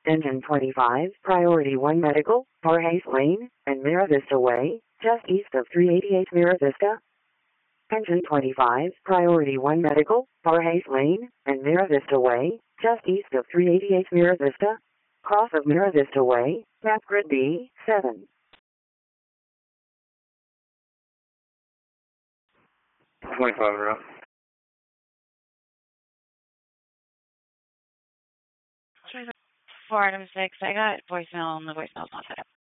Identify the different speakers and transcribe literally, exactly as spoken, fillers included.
Speaker 1: Engine twenty-five, Priority one Medical, Borges Lane, and Mira Vista Way, just east of three eighty-eight Mira Vista. Engine twenty-five, Priority one Medical, Borges Lane, and Mira Vista Way, just east of three eighty-eight Mira Vista. Cross of Mira Vista Way, map grid B, seven.
Speaker 2: twenty-five in a row.
Speaker 3: Four item six. I got voicemail and the voicemail's not set up.